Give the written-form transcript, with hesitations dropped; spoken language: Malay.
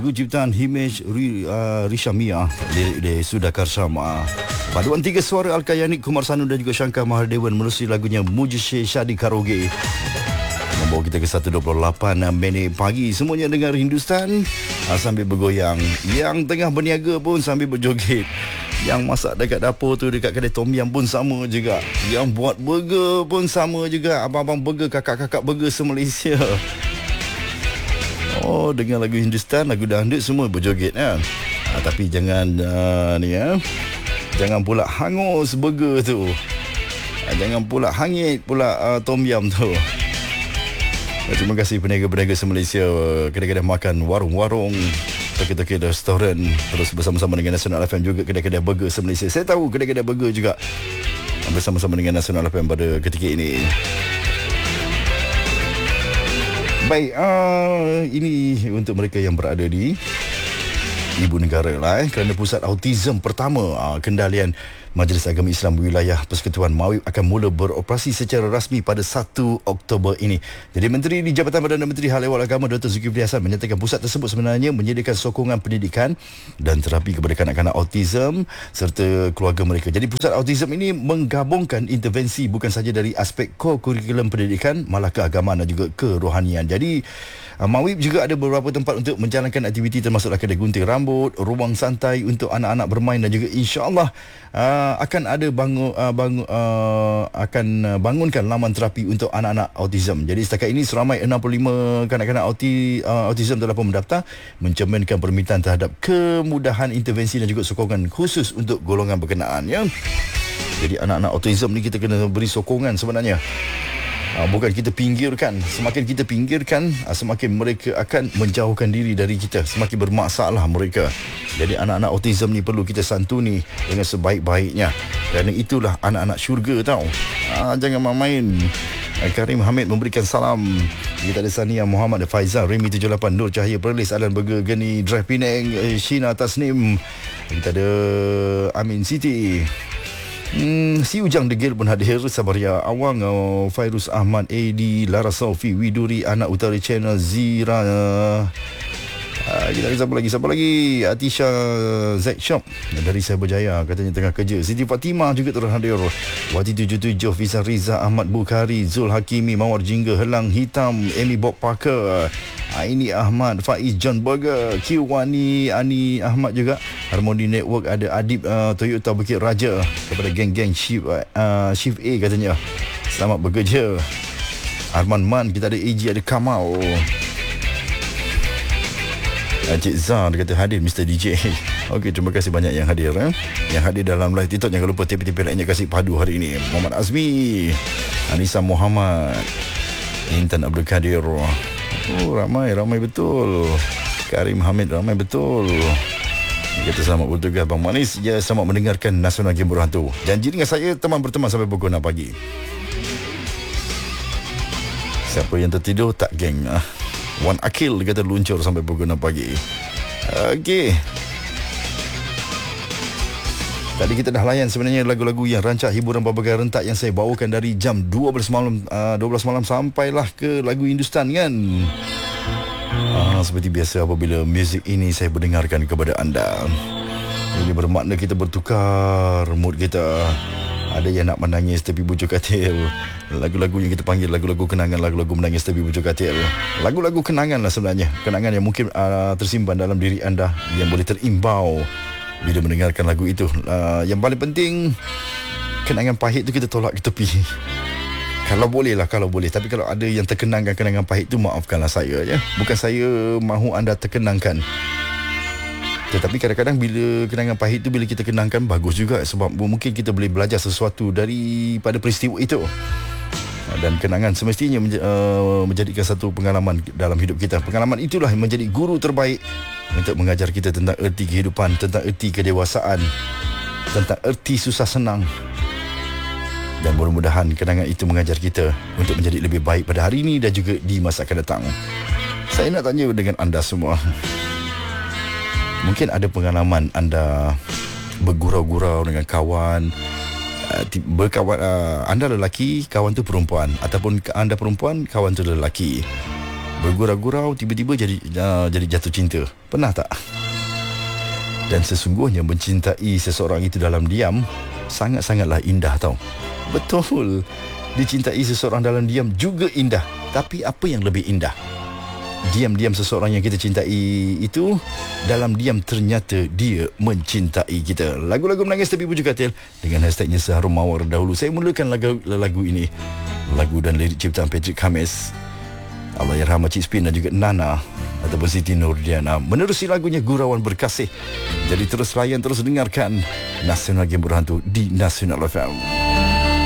Lagu ciptaan Himesh Rishamia, lirik dari Sudhakar Sharma. Paduan tiga suara Alkayanik, Kumar Sanu dan juga Shankar Mahadewan menerusi lagunya Mujhe Shadi Karoge. Membawa kita ke 1.28 minit pagi. Semuanya dengar Hindustan sambil bergoyang. Yang tengah berniaga pun sambil berjoget. Yang masak dekat dapur tu, dekat kedai tom yum pun sama juga. Yang buat burger pun sama juga. Abang-abang burger, kakak-kakak burger se-Malaysia. Oh, dengar lagu Hindustan, lagu dangdut, semua berjoget kan. Tapi jangan jangan pula hangus burger tu. Jangan pula hangit pula tom yum tu. Terima kasih peniaga-peniaga se-Malaysia, kedai-kedai makan, warung-warung, toki-toki restoran, terus bersama-sama dengan Nasional FM juga kedai-kedai burger se-Malaysia. Saya tahu kedai-kedai burger juga bersama-sama dengan Nasional FM pada ketika ini. Baik, ini untuk mereka yang berada di ibu negara lah, kerana pusat autism pertama kendalian Majlis Agama Islam Wilayah Persekutuan Mawib akan mula beroperasi secara rasmi pada 1 Oktober ini. Jadi Menteri di Jabatan Perdana Menteri Hal Ehwal Agama Dr. Zulkifli Hasan menyatakan pusat tersebut sebenarnya menyediakan sokongan pendidikan dan terapi kepada kanak-kanak autism serta keluarga mereka. Jadi pusat autism ini menggabungkan intervensi bukan sahaja dari aspek core kurikulum pendidikan, malah keagamaan dan juga kerohanian. Jadi Mawib juga ada beberapa tempat untuk menjalankan aktiviti termasuklah kedai gunting rambut, ruang santai untuk anak-anak bermain dan juga insya-Allah akan ada bangunkan laman terapi untuk anak-anak autism. Jadi setakat ini seramai 65 kanak-kanak autism telah pun mendaftar, mencerminkan permintaan terhadap kemudahan intervensi dan juga sokongan khusus untuk golongan berkenaan ya. Jadi anak-anak autism ni kita kena beri sokongan sebenarnya. Bukan kita pinggirkan. Semakin kita pinggirkan, semakin mereka akan menjauhkan diri dari kita, semakin bermasalah mereka. Jadi anak-anak autism ni perlu kita santuni dengan sebaik-baiknya, kerana itulah anak-anak syurga tau. Jangan main-main. Karim Hamid memberikan salam. Kita ada Sania Muhammad, Faizal, Remy 78, Nur Cahaya Perlis, Alan Burger, Geni Drive Penang, Sheena Tasnim. Kita ada Amin Siti, Si Ujang Degil pun hadir, Sabaria Awang, Fairuz Ahmad, AD, Lara Sofi, Widuri, Anak Utara Channel, Zira, kita ada siapa lagi? Atisha Zack Shop dari Cyberjaya, katanya tengah kerja. Siti Fatimah juga turut hadir. Wati 77, Fiza Riza, Ahmad Bukhari, Zul Hakimi, Mawar Jingga, Helang Hitam, Amy Bob Parker, Aini Ahmad, Faiz John Burger, Kiwani, Ani Ahmad juga. Harmony Network ada Adib, Toyota Bukit Raja, kepada geng-geng Shift A katanya. Selamat bekerja. Arman Man, kita ada AG, ada Kamal. Cik Zah dia kata hadir Mr. DJ. Okey, terima kasih banyak yang hadir yang hadir dalam live TikTok. Jangan lupa tipe-tipe lainnya kasih padu hari ini. Muhammad Azmi, Anissa Muhammad, Intan Abdul Kadir. Ramai betul. Karim Hamid, ramai betul. Kita selamat bertugas Bang Manis. Ya, selamat mendengarkan Nasional Game Berhantu. Janji dengan saya teman berteman sampai pukul 6 pagi. Siapa yang tertidur tak geng. Wan Akil dia kata luncur sampai pukul 6 pagi. Okey. Tadi kita dah layan sebenarnya lagu-lagu yang rancak hiburan berbagai rentak yang saya bawakan dari jam 12 malam sampailah ke lagu Hindustan kan. Seperti biasa apabila muzik ini saya mendengarkan kepada anda, ini bermakna kita bertukar mood kita. Ada yang nak menangis tepi bujur katil. Lagu-lagu yang kita panggil lagu-lagu kenangan, lagu-lagu menangis tepi bujur katil. Lagu-lagu kenangan lah sebenarnya. Kenangan yang mungkin tersimpan dalam diri anda, yang boleh terimbau bila mendengarkan lagu itu. Yang paling penting, kenangan pahit tu kita tolak ke tepi. Kalau boleh. Tapi kalau ada yang terkenangkan kenangan pahit tu, maafkanlah saya ya. Bukan saya mahu anda terkenangkan. Tetapi kadang-kadang bila kenangan pahit tu, bila kita kenangkan, bagus juga. Sebab mungkin kita boleh belajar sesuatu daripada peristiwa itu. Dan kenangan semestinya menjadikan satu pengalaman dalam hidup kita. Pengalaman itulah yang menjadi guru terbaik untuk mengajar kita tentang erti kehidupan, tentang erti kedewasaan, tentang erti susah senang. Dan mudah-mudahan kenangan itu mengajar kita untuk menjadi lebih baik pada hari ini dan juga di masa akan datang. Saya nak tanya dengan anda semua, mungkin ada pengalaman anda bergurau-gurau dengan kawan, anda lelaki, kawan tu perempuan, ataupun anda perempuan, kawan tu lelaki. bergurau-gurau, tiba-tiba jadi jatuh cinta. Pernah tak? Dan sesungguhnya mencintai seseorang itu dalam diam sangat-sangatlah indah tau. Betul, dicintai seseorang dalam diam juga indah. Tapi apa yang lebih indah? Diam-diam seseorang yang kita cintai itu, dalam diam ternyata dia mencintai kita. Lagu-lagu menangis tepi bujur katil dengan hashtagnya Seharum Mawar dahulu. Saya mulakan lagu ini, lagu dan lirik ciptaan Patrick Khamis, Allahyarham Cik Spin dan juga Nana ataupun Siti Nurdiana. Menerusi lagunya Gurauan Berkasih. Jadi terus layan, terus dengarkan Nasional Game Berhantu di Nasional FM.